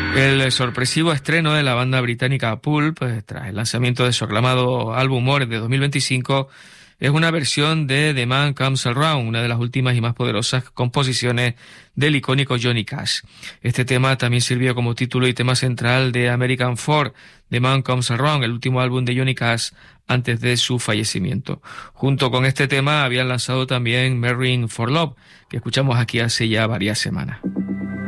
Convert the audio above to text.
El sorpresivo estreno de la banda británica Pulp, pues, tras el lanzamiento de su aclamado álbum More de 2025, es una versión de The Man Comes Around, una de las últimas y más poderosas composiciones del icónico Johnny Cash. Este tema también sirvió como título y tema central de American Four, The Man Comes Around, el último álbum de Johnny Cash antes de su fallecimiento. Junto con este tema habían lanzado también Marrying for Love, que escuchamos aquí hace ya varias semanas.